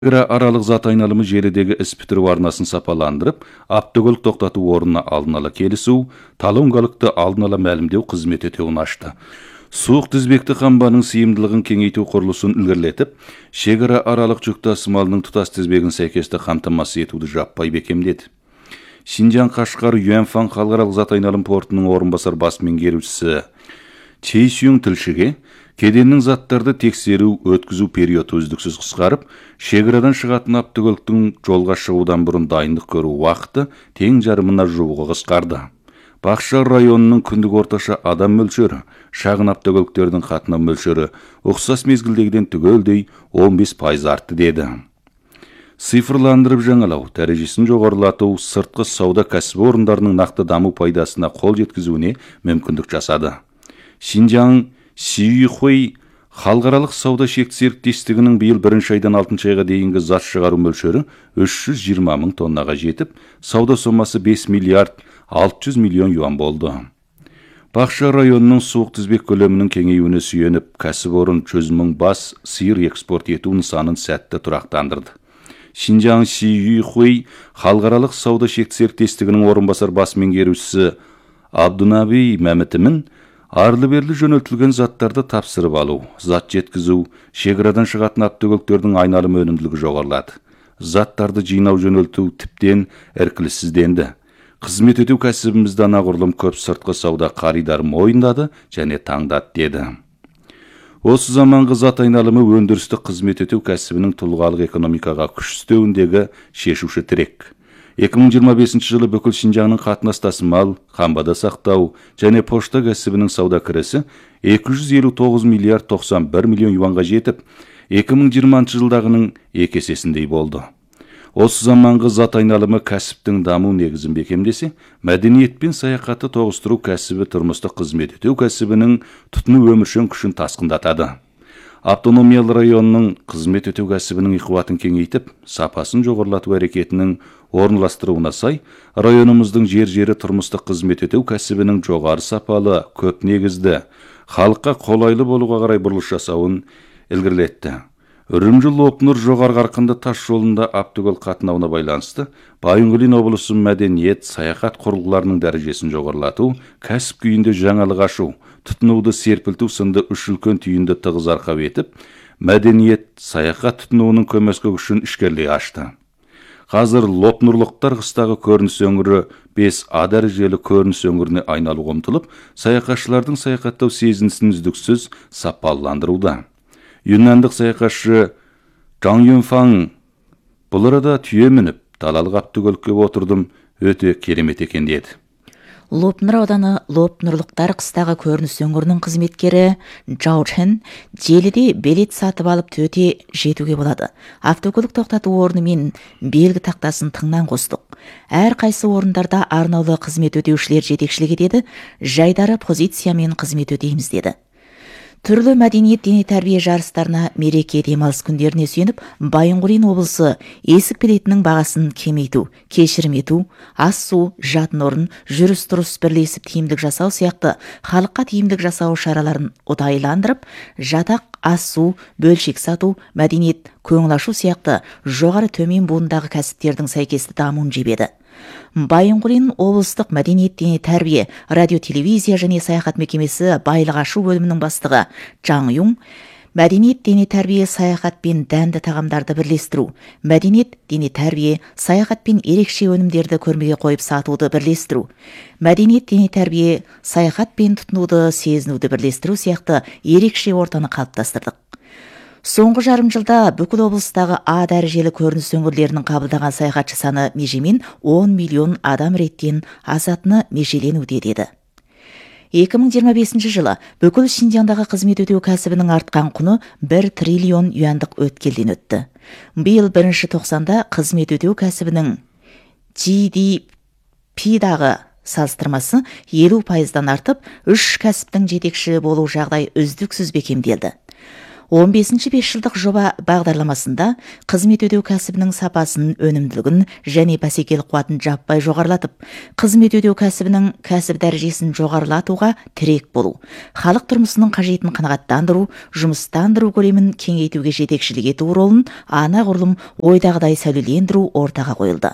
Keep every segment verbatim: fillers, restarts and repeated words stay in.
Шекара аралык зат айналымы желідегі іс бітіру арнасын сапаландырып, автокөлік тоқтату орнына алдын ала келісу, талонгалыкты алдын ала мәлімдеу қызмет етеуін ашты. Суық тізбекті қамбаның сыйымдылығын кеңейту құрылысын ілгерілетіп, шекара аралық жүк тасымалының тұтас тізбегін сәйкесті қамтамасыз етуді жаппай бекемдеді. Шинжаң Қашқар Юаньфан халықаралық зат айналым портының орынбасар бас меңгерушісі Чей Сюң тілшіге кеденнің заттарды тексеру, өткізу периоды үздіксіз қысқарып, шекарадан шығатын автокөліктің жолға шығудан бұрын дайындық көру уақыты тең жарымына жуығы қысқарды. Бақша районының күндік орташа адам мөлшері, шағын автокөліктердің қатынау мөлшері ұқсас мезгілдегіден түгелдей он бес пайыз артты деді. Цифрландырып жаңалау, дәрежесін жоғарылату, сыртқы сауда кәсіпорындарының нақты даму пайдасына қол жеткізуіне мүмкіндік жасады. Шинжаң Сюйхуй халықаралық сауда шекті серіктестігінің биыл бірінші айдан алтыншы айға дейінгі зат шығару мөлшері үш жүз жиырма мың тоннаға жетіп, сауда сомасы бес миллиард алты жүз миллион юан болды. Бақша районының суық тізбек көлемінің кеңеюіне сүйеніп, кәсіпорын жүз мың бас сиыр экспорт ету нысанын сәтті тұрақтандырды. Шинжаң Сюйхуй халықаралық сауда шекті серіктестігінің орынбасар бас меңгерушісі Абдунаби Мәмітімін арлы-берлі жөнелтілген заттарды тапсырып алу, зат жеткізу, шекарадан шығатын автокөліктердің айналым өнімділігі жоғарылады. Заттарды жинау жөнелту тіптен іркіліссізденді. Қызмет ету кәсібімізді анағұрлым көп сыртқы сауда қаридарын мойындады және таңдады деді. Осы заманғы зат айналымы өндірістік қызмет ету кәсібінің тұлғалық экономикаға күш үстеуіндегі шешуші тірек. екі мың жиырма бесінші жылы бүкіл Шинжаңның қатынас тасымал, қамбада сақтау және пошта кәсібінің сауда кірісі екі жүз елу тоғыз миллиард тоқсан бір миллион юанға жетіп, екі мың жиырмасыншы жылдағының екі есесіндей болды. Осы заманғы зат айналымы кәсіптің даму негізін бекемдесе, мәдениет пен саяхатты тоғыстыру кәсібі тұрмыстық қызмет ету кәсібінің тұтыну өміршең күшін тасқындатады. Автономиялы районның қызмет ету кәсібінің иқуатын кеңейтіп, сапасын жоғарылату әрекетінің орынластыруына сай, районымыздың жер-жері тұрмыстық қызмет ету кәсібінің жоғары сапалы, көп негізді, халыққа қолайлы болуға қарай бұрылыс жасауын ілгерілетті. Үрімжі Лопнұр жоғары қарқынды тас жолында автокөлік қатынауына байланысты, Байынғолин облысы мәдениет, саяхат құрылғыларының дәрежесін жоғарылату, кәсіп күйінде жаңалық ашу, тұтынуды серпілту сынды үш үлкен түйінді тығыз арқау етіп, мәдениет, саяхат тұтынуының көмескі күшін ішкерлей ашты. Қазір Лопнұрлықтар қыстағы көрініс өңірі бес А дәрежелі көрініс өңіріне айналуға ұмтылып, саяхатшылардың саяхаттау сезінісін үздіксіз сапаландыруда. Юннандық саяхатшы Жаң Юнфан бұл арада түйе мініп, далалық автокөлікке отырдым, өте керемет екен деді. Лопнұр ауданы Лопнұрлықтар қыстағы көрініс өңірінің қызметкері Джао Чен желіде билет сатып алып төте жетуге болады. Автокөлік тоқтату орны мен белгі тақтасын тыңнан қостық. Әр қайсы орындарда арнаулы қызмет өтеушілер жетекшілік етеді, жайдары позициямен қызмет өтейміз деді. Түрлі мәдениет дене тәрбие жарыстарына, мереке демалыс күндеріне сүйеніп, Байынғолин облысы есік билетінің бағасын кемейту, кешірім ету, ас су, жатын орын, жүріс тұрыс бірлесіп тиімдік жасау сияқты халыққа тиімдік жасау шараларын ұдайыландырып, жатақ, ас су, бөлшек сату, мәдениет, көңіл ашу сияқты жоғары төмен буындағы кәсіптердің сәйкесті дамуын жебеді. Байынғолин облыстық мәдениет дене тәрбие, радио телевизия және саяхат мекемесі байлық ашу бөлімінің бастығы Жаң Юң мәдениет дене тәрбие, саяхат пен дәнді тағамдарды бірлестіру, мәдениет дене тәрбие, саяхат пен ерекше өнімдерді көрмеге қойып сатуды бірлестіру, мәдениет дене тәрбие, саяхат пен тұтынуды сезінуді бірлестіру сияқты ерекше ортаны қалыптастырдық. Соңғы жарым жылда бүкіл облыстағы А дәрежелі көрініс өңірлерінің қабылдаған саяхатшы саны межемен он миллион адам реттен асатыны межеленуде деді. екі мың жиырма бесінші жылы бүкіл Шинжаңдағы қызмет өтеу кәсібінің артқан құны бір триллион юандық өткелден өтті. Биыл бірінші тоқсанда қызмет өтеу кәсібінің Джи Ди Пи-дағы салыстырмасы елу пайыздан артып, үш кәсіптің жетекші болу жағдай үздіксіз бекемделді. он бесінші бесжылдық жоба бағдарламасында қызмет өтеу кәсібінің сапасын, өнімділігін және бәсекелік қуатын жаппай жоғарылатып, қызмет өтеу кәсібінің кәсіп дәрежесін жоғарылатуға тірек болу, халық тұрмысының қажетін қанағаттандыру, жұмыстандыру көлемін кеңейтуге жетекшілік ету ролын анағұрлым ойдағыдай сәулелендіру ортаға қойылды.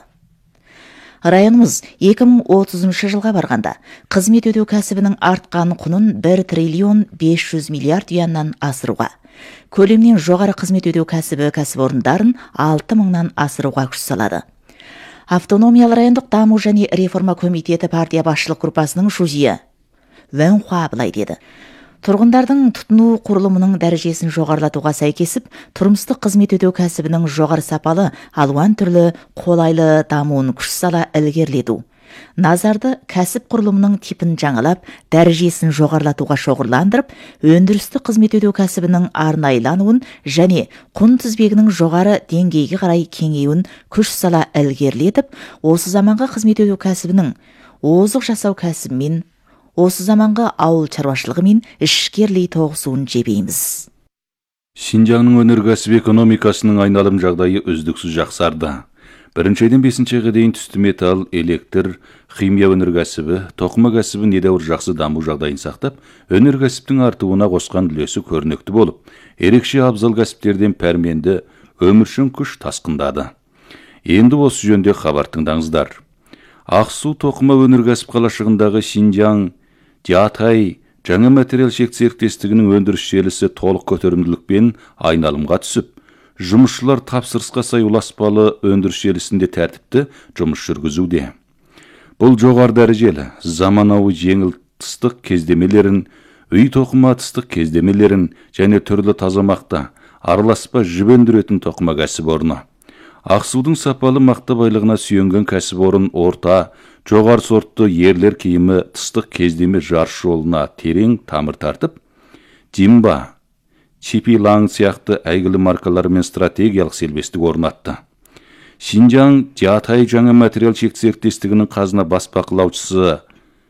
Районымыз екі мың отызыншы жылға барғанда қызмет өтеу кәсібінің артқан құнын бір триллион бес жүз миллиард юаннан асыруға, көлемнен жоғары қызмет өтеу кәсібі кәсіпорындарын алты мыңнан асыруға күш салады. Автономиялы райондық даму және реформа комитеті партия басшылық группасының шузиі Вэн Хуа былай деді: тұрғындардың тұтыну құрылымының дәрежесін жоғарылатуға сәйкесіп, тұрмыстық қызмет өтеу кәсібінің жоғары сапалы, алуан түрлі қолайлы дамуын күш сала ілгерілету, назарды кәсіп құрылымының типін жаңалап, дәрежесін жоғарылатуға шоғырландырып, өндірістік қызмет өтеу кәсібінің арнайлануын және құн тізбегінің жоғары деңгейге қарай кеңеюін күш сала ілгерілетіп, осы заманғы қызмет өтеу кәсібінің озық жасау кәсібімен, осы заманғы ауыл шаруашылығы мен ішкерлей тоғысуын жебейміз. Шинжаңның өнеркәсіп экономикасының айналым жағдайы үздіксіз жақсарды. Біріншіден бесіншіге дейін түсті металл, электр, химия өнеркәсібі, тоқыма кәсібі недәуір жақсы даму жағдайын сақтап, өнеркәсіптің артуына қосқан үлесі көрнекті болып, ерекше абзал кәсіптерден пәрменді өміршін күш тасқындады. Енді осы жөнде хабар тыңдаңыздар. Ақсу тоқыма өнеркәсіп қалашығындағы Шинжаң Джатай жаңа материал шек серіктестігінің өндіріс желісі толық көтерімділікпен айналымға түсіп, жұмысшылар тапсырысқа сай уласпалы өндіріс желісінде тәртіпті жұмыс жүргізуде. Бұл жоғары дәрежелі, заманауи жеңіл тыстық кездемелерін, үй тоқыма тыстық кездемелерін және түрлі тазамақта араласпа жіп өндіретін тоқыма кәсіпорны. Ақсудың сапалы мақта байлығына сүйенген кәсіпорын орта, жоғары сортты ерлер киімі тыстық кездеме жарыс жолына терең тамыр тартып, Джимба, Чипилаң сияқты әйгілі маркаларымен стратегиялық селбестік орнатты. Шинжаң Джатай жаңа материал шек серіктестігінің қазына бас бақылаушысы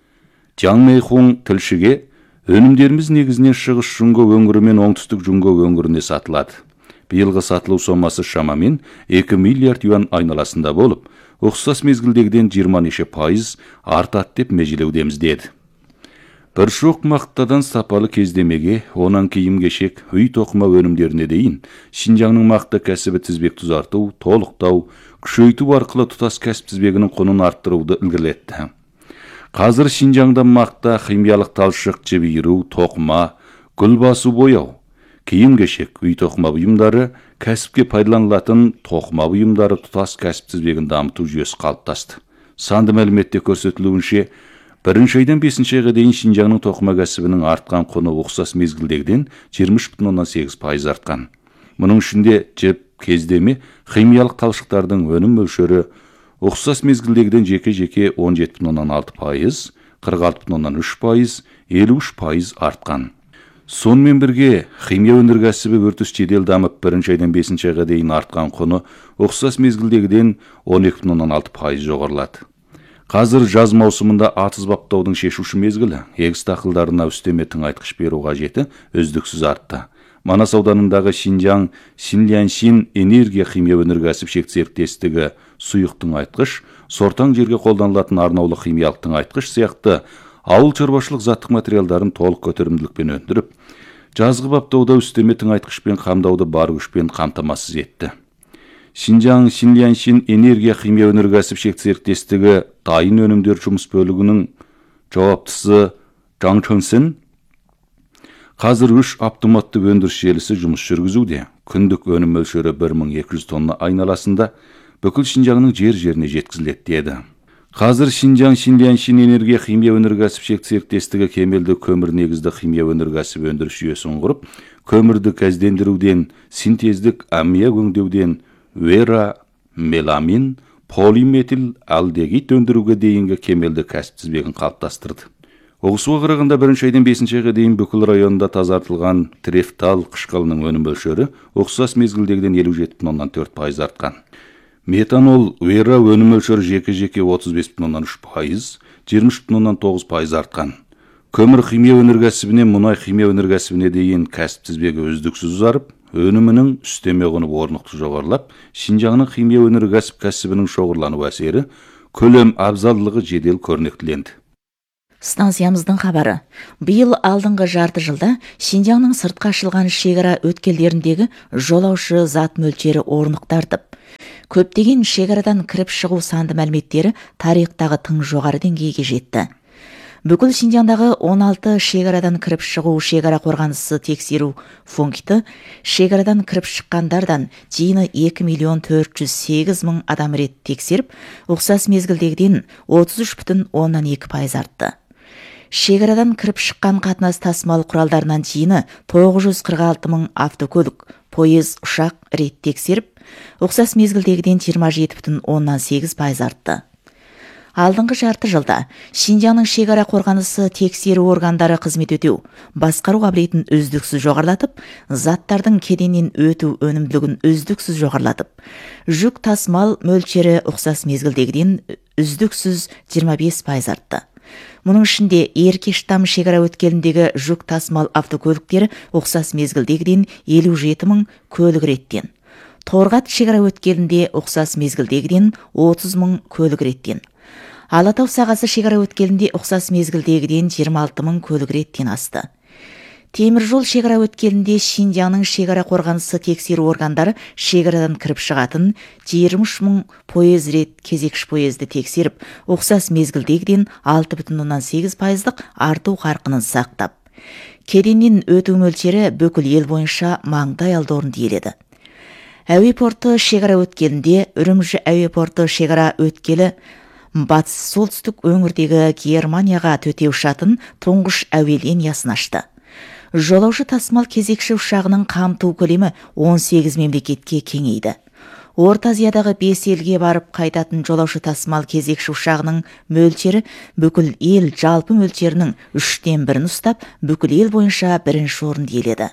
Жаң Мэйхун тілшіге өнімдеріміз негізінен шығыс Жунго өңірі мен оңтүстік Жунго өңіріне сатылады. Биылғы сатылу сомасы шамамен екі миллиард юан айналасында болып, ұқсас мезгілдегіден жиырма неше пайыз артады деп межелеудеміз деді. Бір шоқ мақтадан сапалы кездемеге, онан киім кешек, үй тоқыма өнімдеріне дейін Шинжаңның мақта кәсібі тізбек тұзарту, толықтау, күшейту арқылы тұтас кәсіп тізбегінің құнын арттыруды ілгерілетті. Қазір Шинжаңда мақта, химиялық талшық, жіберу, тоқыма, гүл басу бояу, киім кешек, үй тоқыма бұйымдары, кәсіпке пайдаланылатын тоқыма бұйымдары тұтас кәсіп тізбегін дамыту жүйесі қалыптасты. Санды мәліметте көрсетілуінше, бірінші айдан бесінші айға дейін Шинжаңның тоқыма кәсібінің артқан құны ұқсас мезгілдегіден жиырма үш бүтін оннан сегіз пайыз артқан. Мұның ішінде жіп, кездеме, химиялық талшықтардың өнім мөлшері ұқсас мезгілдегіден жеке-жеке он жеті бүтін оннан алты пайыз, қырық алты бүтін оннан үш пайыз, елу үш пайыз артқан. Сонымен бірге, химия өнеркәсібі өртіс жедел дамып, бірінші айдан бесінші айға дейін артқан құны ұқсас мезгілдегіден он екі бүтін оннан алты пайыз жоғарылады. Қазір жаз маусымында атыз баптаудың шешуші мезгілі, егіс дақылдарына үстеме тыңайтқыш беру қажеті үздіксіз артты. Манас ауданындағы Шинжаң Шинляншин энергия химия өнеркәсіп шек серіктестігі сұйық тыңайтқыш, сортаң жерге қолданылатын арнаулы химиялық тыңайтқыш сияқты ауыл шаруашылық заттық материалдарын толық көтерімділікпен өндіріп, жазғы баптауда үстеме тыңайтқышпен қамдауды бар күшпен қамтамасыз етті. Шинжаң Шинляншин энергия химия өнеркәсіп шек серіктестігі дайын өнімдер жұмыс бөлігінің жауаптысы Жаң Чөнсен қазір үш автоматты өндіріс желісі жұмыс жүргізуде. Күндік өнім мөлшері бір мың екі жүз тонна айналасында бүкіл Шинжаңның жер-жеріне жеткізіледі деді. Қазір Шинжаң Шинляншин энергия химия өнеркәсіп шек серіктестігі кемелді көмір негізді химия өнеркәсіп өндіріс жүйесін құрып, көмірді газдендіруден, синтездік аммиак өңдеуден вера, меламин, полиметил алдегид өндіруге дейінгі кемелді кәсіп тізбегін қалыптастырды. Оғысуға қарағанда бірінші айдан бесінші айға дейін бүкіл районда тазартылған трефтал қышқылының өнім мөлшері ұқсас мезгілдегіден елу жеті бүтін оннан төрт пайыз артқан. Метанол вера өнім мөлшері жеке-жеке отыз бес бүтін оннан үш пайыз, жиырма үш бүтін оннан тоғыз пайыз артқан. көмір химия өнеркәсібінен мұнай химия өнеркәсібіне дейін кәсіп тізбегі үздіксіз ұзарып, өнімінің үстеме құны орнықты жоғарылап, Шинжаңның химия өнеркәсіп кәсібінің шоғырлану әсері, көлем абзалдылығы жедел көрнектіленді. Станциямыздың хабары. Биыл алдыңғы жарты жылда Шинжаңның сыртқа ашылған шекара өткелдеріндегі жолаушы зат мөлшері орнықтартып, көптеген шекарадан кіріп шығу санды мәліметтері тарихтағы тың жоғары деңгейге жетті. Бүкіл Шинжаңдағы он алты шекарадан кіріп шығу шекара қорғанысы тексеру пункті шекарадан кіріп шыққандардан жиыны екі миллион төрт жүз сегіз мың адам рет тексеріп, ұқсас мезгілдегіден отыз үш бүтін оннан екі пайыз артты. Шекарадан кіріп шыққан қатынас тасымал құралдарынан жиыны тоғыз жүз қырық алты мың автокөлік, пойыз, ұшақ рет тексеріп, ұқсас мезгілдегіден жиырма жеті бүтін оннан сегіз пайыз артты. Алдыңғы жарты жылда Шинжаңның шекара қорғанысы тексеру органдары қызмет өтеу, басқару қабілетін үздіксіз жоғарылатып, заттардың кеденнен өту өнімділігін үздіксіз жоғарылатып, жүк тасымал мөлшері ұқсас мезгілдегіден үздіксіз жиырма бес пайыз артты. Мұның ішінде Еркештам шекара өткеліндегі жүк тасымал автокөліктері ұқсас мезгілдегіден елу жеті мың көлік реттен, Торғат шекара өткелінде ұқсас мезгілдегіден отыз мың көлік реттен, Алатау сағасы шекара өткелінде ұқсас мезгілдегіден жиырма алты мың көлік реттен асты. Темір жол шекара өткелінде Шинжаңның шекара қорғанысы тексеру органдары шекарадан кіріп шығатын жиырма үш мың пойыз рет кезекші пойызды тексеріп, ұқсас мезгілдегіден алты бүтін оннан сегіз пайыздық арту қарқынын сақтап, кеденнен өту мөлшері бүкіл ел бойынша маңдай алды орынды иеледі. Әуе порты шекара өткелінде Үрімжі әуе порты шекара өткелі батыс солтүстік өңірдегі Германияға төте ұшатын тұңғыш әуе линиясын ашты. Жолаушы тасымал кезекші ұшағының қамту көлемі он сегіз мемлекетке кеңейді. Орта Азиядағы бес елге барып қайтатын жолаушы тасымал кезекші ұшағының мөлшері бүкіл ел жалпы мөлшерінің үштен бірін ұстап, бүкіл ел бойынша бірінші орынды иеледі.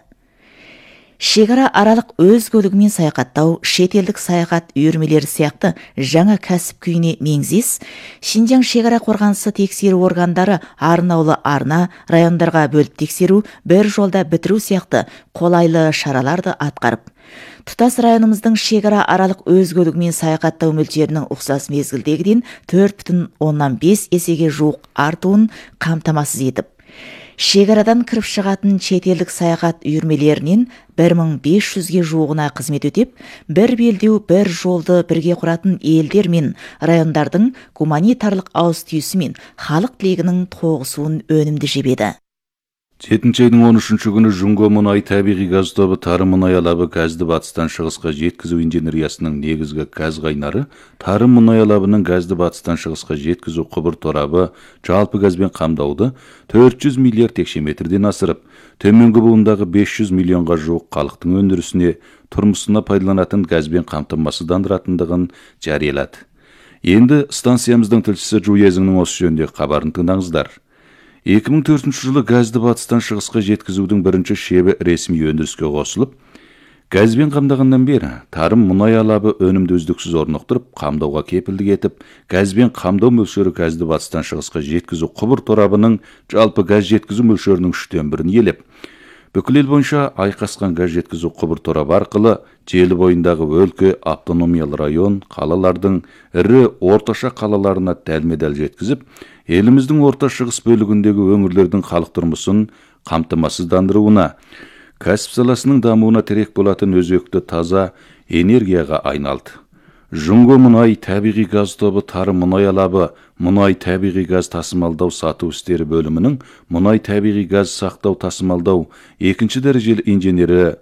Шекара аралық өз көлігімен саяхаттау, шетелдік саяхат үйірмелері сияқты жаңа кәсіп күйіне меңзес, Шинжаң шекара қорғанысы тексеру органдары арнаулы арна, райондарға бөліп тексеру, бір жолда бітіру сияқты қолайлы шараларды атқарып, тұтас районымыздың шекара аралық өз көлігімен саяхаттау мөлшерінің ұқсас мезгілдегіден төрт бүтін оннан бес есеге жуық артуын қамтамасыз етіп, шекарадан кіріп шығатын шетелдік саяхат үйірмелерінен бір мың бес жүзге жуығына қызмет өтеп, бір белдеу, бір жолды бірге құратын елдер мен райондардың гуманитарлық ауыс-түйісі мен халық тілегінің тоғысуын өнімді жебеді. жетінші айдың он үшінші күні Жұңго мұнай табиғи газ тобы Тарым мұнай алабы газды батыстан шығысқа жеткізу инженериясының негізгі газ қайнары, Тарым мұнай алабының газды батыстан шығысқа жеткізу құбыр торабы жалпы газбен қамдауды төрт жүз миллиард текше метрден асырып, төменгі буындағы бес жүз миллионға жуық халықтың өндірісіне, тұрмысына пайдаланатын газбен қамтамасыздандыратындығын жариялады. Енді станциямыздың тілшісі Жуезіңнің осы жөнінде хабарын тыңдаңыздар. екі мың төртінші жылы газды батыстан шығысқа жеткізудің бірінші шебі ресми өндіріске қосылып, газбен қамдағаннан бері Тарым мұнай алабы өнімді үздіксіз орнықтырып, қамдауға кепілдік етіп, газбен қамдау мөлшері газды батыстан шығысқа жеткізу құбыр торабының жалпы газ жеткізу мөлшерінің үштен бірін иелеп, бүкіл ел бойынша айқасқан газ жеткізу құбыр торабы арқылы желі бойындағы өлке, автономиялы район, қалалардың ірі орташа қалаларына дәлме-дәл жеткізіп, еліміздің орта шығыс бөлігіндегі өңірлердің халық тұрмысын қамтамасыздандыруына, кәсіп саласының дамуына терек болатын өзекті таза энергияға айналды. Жұңго мұнай табиғи газ тобы Тарым мұнай алабы мұнай табиғи газ тасымалдау сату істері бөлімінің мұнай табиғи газ сақтау тасымалдау екінші дәрежелі инженері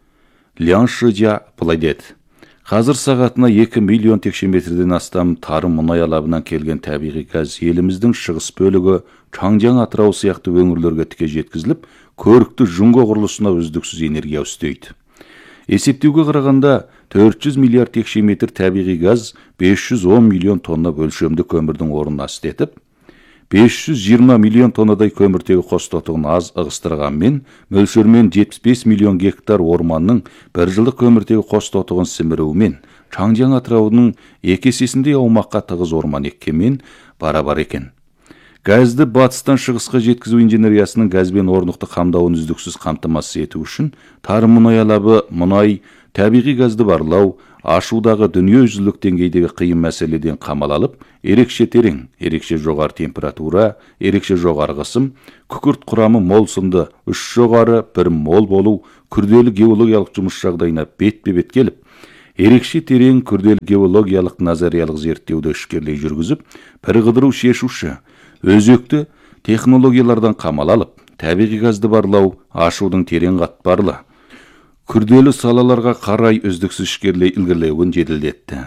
Лян Шыжа былай деді. Қазір сағатына екі миллион текше метрден астам Тарым мұнай алабынан келген табиғи газ еліміздің шығыс бөлігі Чаңжаң, Атырау сияқты өңірлерге тіке жеткізіліп, көрікті Жұңго құрылысына үздіксіз энергия үстейді. Есептеуге қарағанда төрт жүз миллиард текше метр табиғи газ бес жүз он миллион тонна өлшемді көмірдің орнына істетіп, бес жүз жиырма миллион тоннадай көміртегі қос тотығын аз ығыстырғанмен, мөлшермен жетпіс бес миллион гектар орманның бір жылдық көміртегі қос тотығын сіміруімен, Чаңжаң Атыраудың екі есесіндей аумаққа тығыз орман еккенмен бара-бар екен. Газды батыстан шығысқа жеткізу инженериясының газбен орнықты қамдауын үздіксіз қамтамасыз ету үшін тарым мұнай алабы, мұнай, табиғи газды барлау, ашудағы дүниежүзілік деңгейдегі қиын мәселеден қамал алып, ерекше терең, ерекше жоғары температура, ерекше жоғары қысым, күкірт құрамы мол сынды үш жоғары, бір мол болу, күрделі геологиялық жұмыс жағдайына бетпе-бет келіп, ерекше терең күрделі геологиялық назариялық зерттеуді ішкерлей жүргізіп, бір қыдыру шешуші, өзекті технологиялардан қамал алып, табиғи газды барлау, ашудың терең қатпарлы, күрделі салаларға қарай үздіксіз ішкерлей ілгерілеуін жеделдетті.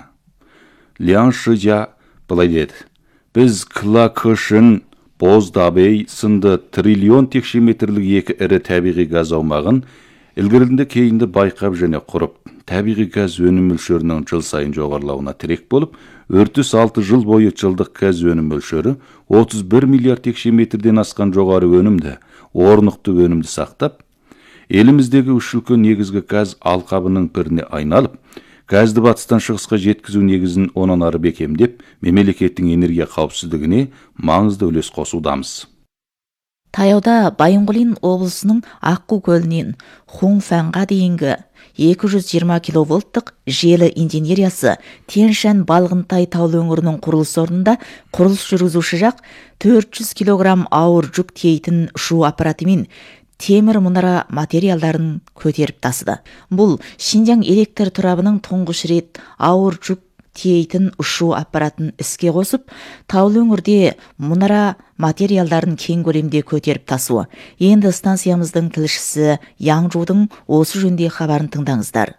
Лян Шижа былай деді: біз Клакышын, Боздабей сынды триллион текше метрлік екі ірі табиғи газ аумағын ілгерінде кейінді байқап және құрып, табиғи газ өнім мөлшерінің жыл сайын жоғарылауына тірек болып, өртіс алты жыл бойы жылдық газ өнім мөлшері отыз бір миллиард текше метрден асқан жоғары өнімді, орнықты өнімді сақтап, еліміздегі үш үлкен негізгі газ алқабының біріне айналып, газды батыстан шығысқа жеткізу негізін онан ары бекемдеп, мемлекеттің энергия қауіпсіздігіне маңызды үлес қосудамыз. Таяуда Байынғолин облысының Аққу көлінен Хунфанға дейінгі екі жүз жиырма киловольттық желі инженериясы Тянь-Шань Балғынтай таулы өңірінің құрылыс орнында құрылыс жүргізуші жақ төрт жүз килограмм ауыр жүк тиейтін ұшу аппаратымен темір мұнара материалдарын көтеріп тасыды. Бұл Шинжаң электр торабының тұңғыш рет ауыр жүк тиейтін ұшу аппаратын іске қосып, таулы өңірде мұнара материалдарын кең көлемде көтеріп тасуы. Енді станциямыздың тілшісі Яңжудың осы жөнде хабарын тыңдаңыздар.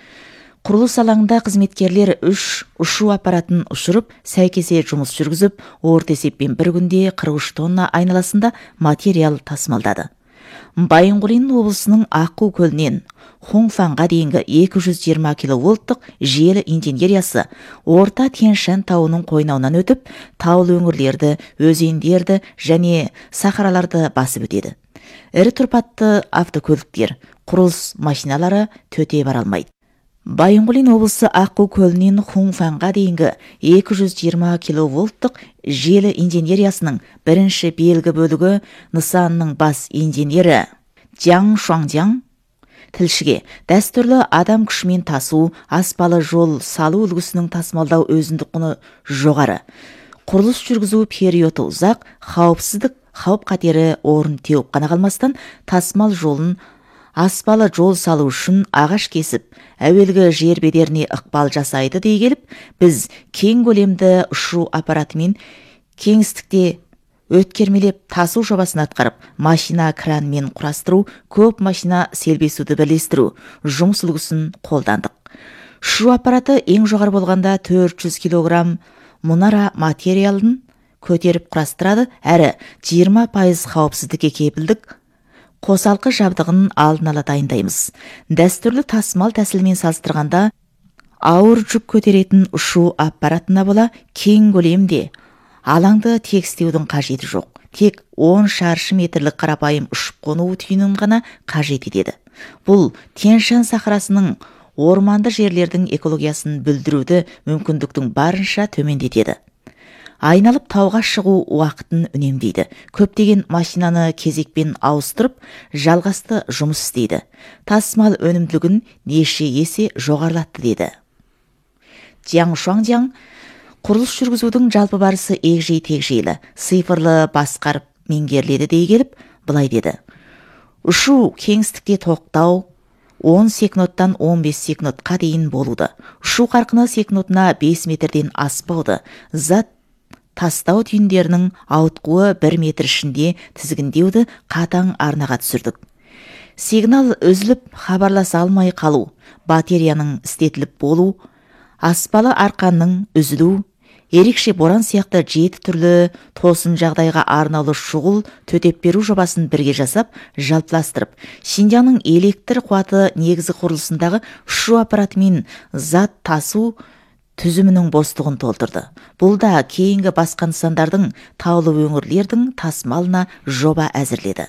Құрылыс алаңында қызметкерлер үш ұшу аппаратын ұшырып, сәйкесе жұмыс жүргізіп, орта есеппен бір күнде қырық үш тонна айналасында материал тасымалдады. Байынғолин облысының Аққу көлінен Хунфанға дейінгі екі жүз жиырма киловольттық желі инженериясы орта Тянь-Шань тауының қойнауынан өтіп, таулы өңірлерді, өзендерді және сахараларды басып өтеді. Ірі тұрпатты автокөліктер, құрылыс машиналары төте бара алмайды. Байынғолин облысы Аққу көлінен Хунфанға дейінгі екі жүз жиырма киловольттық желі инженериясының бірінші белгі бөлігі нысанның бас инженері Джаң Шуаңжаң тілшіге дәстүрлі адам күшімен тасу, аспалы жол салу үлгісінің тасымалдау өзіндік құны жоғары. Құрылыс жүргізу периоды ұзақ, қауіпсіздік қауіп қатері орын теуіп қана қалмастан, тасымал жолын аспалы жол салу үшін ағаш кесіп, әуелгі жер бедеріне ықпал жасайды дей келіп, біз кең көлемді ұшу аппаратымен кеңістікте өткермелеп тасу жобасын атқарып, машина кранмен құрастыру, көп машина селбесуді бірлестіру жұмыс үлгісін қолдандық. Ұшу аппараты ең жоғары болғанда төрт жүз килограмм мұнара материалын көтеріп құрастырады, әрі жиырма пайыз қауіпсіздікке кепілдік қосалқы жабдығын алдын ала дайындаймыз. Дәстүрлі тасымал тәсілімен салыстырғанда ауыр жүк көтеретін ұшу аппаратына бола кең көлемде алаңды тегістеудің қажеті жоқ. Тек он шаршы метрлік қарапайым ұшып қону түйінін ғана қажет етеді. Бұл Тянь-Шань сахарасының орманды жерлердің экологиясын бүлдіруді мүмкіндіктің барынша төмендетеді. Айналып тауға шығу уақытын үнемдейді. Көптеген машинаны кезекпен ауыстырып, жалғасты жұмыс істейді. Тасымал өнімділігін неше есе жоғарылатты деді. Джаң Шуаңжаң құрылыс жүргізудің жалпы барысы егжей-тегжейлі, цифрлы басқарып меңгеріледі дей келіп, былай деді: ұшу кеңістікте тоқтау он секундтан он бес секундқа дейін болуды. Ұшу қарқыны секундына бес метрден аспауды. Зат тастау түйіндерінің ауытқуы бір метр ішінде тізгіндеуді қатаң арнаға түсірдік. Сигнал үзіліп хабарласа алмай қалу, батареяның істетіліп болу, аспалы арқанның үзілу, ерекше боран сияқты жеті түрлі тосын жағдайға арнаулы шұғыл төтеп беру жобасын бірге жасап, жалпыластырып, Шинжаңның электр қуаты негізі құрылысындағы ұшу аппаратымен зат тасу түзімінің бостығын толтырды. Бұл да кейінгі басқа нысандардың таулы өңірлердің тасымалына жоба әзірледі.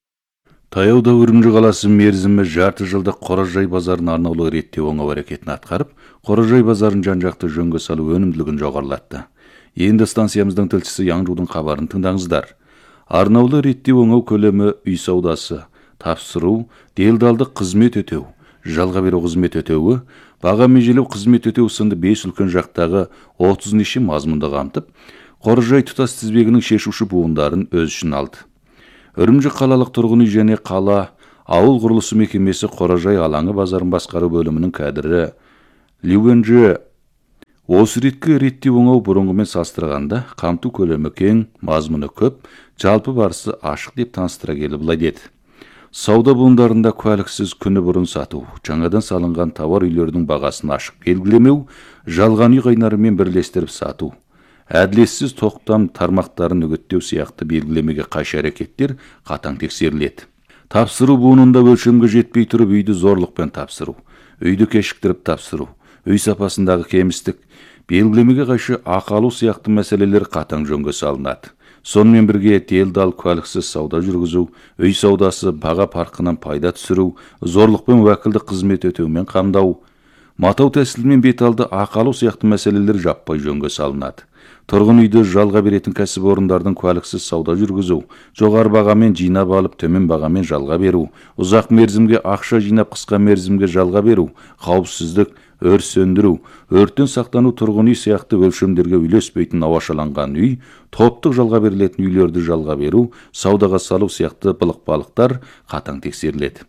Таяуда Үрімжі қаласы мерзімі жарты жылдық Қоражай базарын арнаулы реттеу оңау әрекетін атқарып, Қоражай базарын жан-жақты жөнге салу өнімділігін жоғарылатты. Енді станциямыздың тілшісі Яңрудың хабарын тыңдаңыздар. Арнаулы реттеу оңау көлемі үй саудасы, тапсыру, делдалдық қызмет өтеу, жалға беру қызмет өтеуі, баға межелеу қызмет өтеу сынды бес үлкен жақтағы отыз неше мазмұнды қамтып, Қоржай тұтас тізбегінің шешуші буындарын өз ішін алды. Үрімжі қалалық тұрғын үй және қала ауыл құрылысы мекемесі Қоражай алаңы базарын басқару бөлімінің кәдірі Ливенжі осы реткі реттеу оңау бұрынғымен салыстырғанда қамту көлемі кең, мазмұны көп, жалпы барысы ашық деп таныстыра келіп былай деді. Сауда буындарында куәліксіз күні бұрын сату, жаңадан салынған тауар үйлердің бағасын ашық белгілемеу, жалған үй қайнарымен бірлестіріп сату, әділетсіз тоқтам тармақтарын үгіттеу сияқты белгілемеге қайшы әрекеттер қатаң тексеріледі. Тапсыру буынында өлшемге жетпей тұрып үйді зорлықпен тапсыру, үйді кешіктіріп тапсыру, үй сапасындағы кемістік, белгілемеге қайшы ақы алу сияқты мәселелер қатаң жөнге салынады. Сонымен бірге делдал куәліксіз сауда жүргізу, үй саудасы, баға парқынан пайда түсіру, зорлықпен уәкілдік қызмет өтеумен қамдау, матау тәсілімен беталды ақы алу сияқты мәселелер жаппай жөнге салынады. Тұрғын үйді жалға беретін кәсіпорындардың куәліксіз сауда жүргізу, жоғары бағамен жинап алып төмен бағамен жалға беру, ұзақ мерзімге ақша жинап қысқа мерзімге жалға беру, қауіпсіздік, өрт сөндіру, өрттен сақтану тұрғын үй сияқты өлшемдерге үйлеспейтін ауашаланған үй, топтық жалға берілетін үйлерді жалға беру, саудаға салу сияқты былық-балықтар қатаң тексеріледі.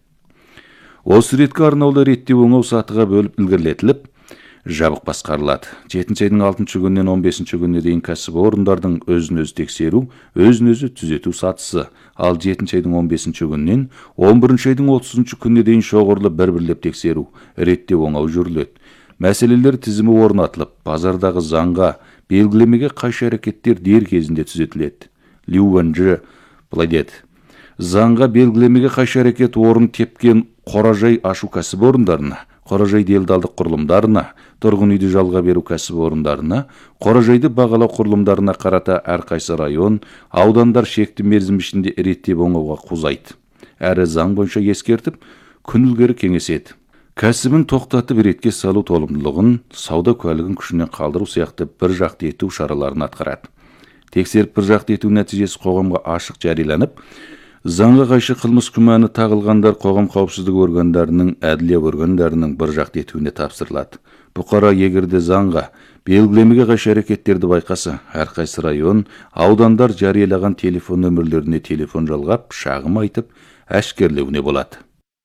Осы реткі арнаулы реттеу оңау сатыға бөліп ілгерілетіліп, жабық басқарылады. жетінші айдың алтыншы күннен он бесінші күніне дейін кәсіпорындардың өзін-өзі тексеру, өзін-өзі түзету сатысы, ал жетінші айдың он бесінші күннен он бірінші айдың отызыншы күніне дейін шоғырлы бір-бірлеп тексеру, реттеу оңау жүріледі. Мәселелер тізімі орнатылып, базардағы заңға, белгілемеге қайшы әрекеттер дер кезінде түзетіледі. Ливенжі былай деді. Заңға белгілемеге қайшы әрекет орын тепкен Қоражай ашу кәсіпорындарына, Қоражай делдалдық құрылымдарына, тұрғын үйді жалға беру кәсіпорындарына, Қоражайды бағалау құрылымдарына қарата әрқайсы район, аудандар шекті мерзім ішінде реттеп оңауға қузайды. Әрі заң бойынша ескертіп, күн ілгері кеңеседі. Кәсібін тоқтатып ретке салу толымдылығын, сауда куәлігін күшінен қалдыру сияқты бір жақты ету шараларын атқарады. Тексеріп бір жақты ету нәтижесі қоғамға ашық жарияланып, заңға қайшы қылмыс күмәні тағылғандар қоғам қауіпсіздігі органдарының, әділия органдарының бір жақты етуіне тапсырылады. Бұқара егерде заңға, белгілемеге қайшы әрекеттерді байқаса, әрқайсы район, аудандар жариялаған телефон нөмірлеріне телефон жалғап, шағым айтып, әшкерлеуіне болады.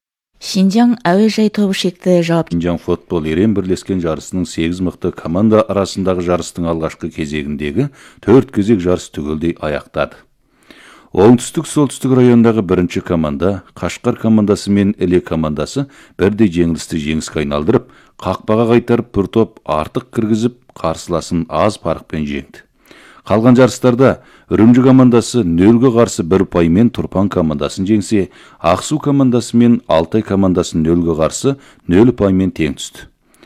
Шинжаң әуежай тобы шекті жауап. Шинжаң футбол ерен бірлескен жарысының сегіз мықты команда арасындағы жарыстың алғашқы кезегіндегі төрт кезек жарыс түгелдей аяқтады. Оңтүстік-солтүстік райондағы бірінші команда, Қашқар командасы мен Іле командасы бірдей жеңілісті жеңіске айналдырып, қақпаға қайтарып бір топ артық кіргізіп, қарсыласын аз парықпен жеңді. Қалған жарыстарда Үрімжі командасы нөлге қарсы бір паймен Тұрпан командасын жеңсе, Ақсу командасы мен Алтай командасын нөлге қарсы нөл паймен тең түсті.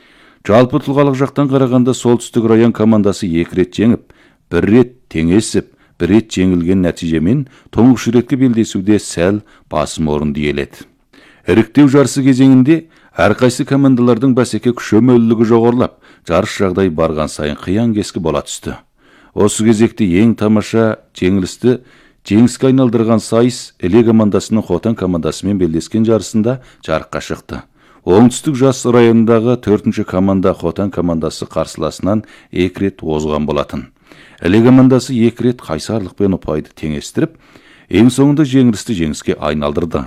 Жалпы тұлғалық жақтан қарағанда солтүстік район командасы екі рет жеңіп, бір рет теңесіп, бір рет жеңілген нәтижемен тұңғыш ретке белдесуде сәл басым орынды иеледі. Іріктеу жарысы кезеңінде әрқайсы командалардың бәсеке күші-мөллігі жоғарылап, жарыс жағдай барған сайын қиян-кескі бола түсті. Осы кезекте ең тамаша жеңілісті жеңіске айналдырған сайыс Іле командасының Хотан командасымен белдескен жарысында жарыққа шықты. Оңтүстік жас районындағы төртінші команда Хотан командасы қарсыласынан екі рет озған болатын. Іле командасы екі рет қайсарлықпен ұпайды теңестіріп, ең соңында жеңілісті жеңіске айналдырды.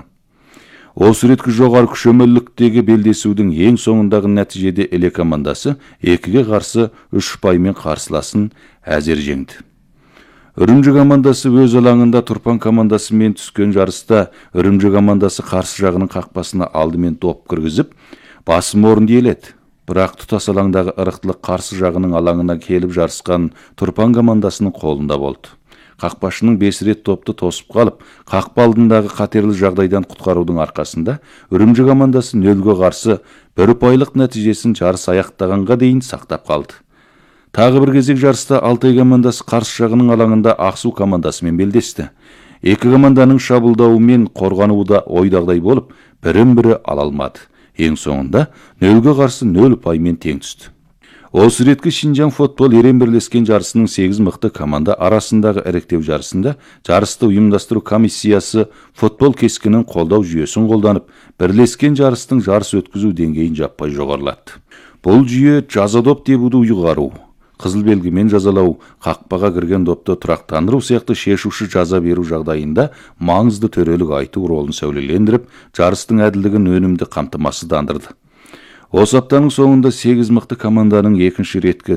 Осы реткі жоғары күшемеліктегі белдесудің ең соңындағы нәтижеде Іле командасы екіге қарсы үш паймен қарсыласын әзер жеңді. Үрімжі командасы өз алаңында Тұрпан командасымен түскен жарыста Үрімжі командасы қарсы жағының қақпасына алдымен доп кіргізіп, басым орын иеледі. Бірақ тұтас алаңдағы ырықтылық қарсы жағының алаңына келіп жарысқан Тұрпан командасының қолында болды. Қақпашының бес рет топты тосып қалып, қақпа алдындағы қатерлі жағдайдан құтқарудың арқасында Үрімжі командасы нөлге қарсы бір ұпайлық нәтижесін жарыс аяқтағанға дейін сақтап қалды. Тағы бір кезек жарыста Алтай командасы қарсы жағының алаңында Ақсу командасымен белдесті. Екі команданың шабуылдауы мен қорғануы да ойдағыдай болып, бірін-бірі ала алмады. Ең соңында нөлге қарсы нөл ұпаймен тең түсті. Осы реткі Шинжаң футбол ерен бірлескен жарысының сегіз мықты команда арасындағы іріктеу жарысында жарысты ұйымдастыру комиссиясы футбол кескінін қолдау жүйесін қолданып, бірлескен жарыстың жарыс өткізу деңгейін жаппай жоғарылатты. Бұл жүйе жаза доп тебуді ұйғару, қызыл белгімен жазалау, қақпаға кірген допты тұрақтандыру сияқты шешуші жаза беру жағдайында маңызды төрелік айту ролын сәулелендіріп, жарыстың әділдігін өнімді қамтамасыздандырды. Осы аптаның соңында сегіз мықты команданың екінші реткі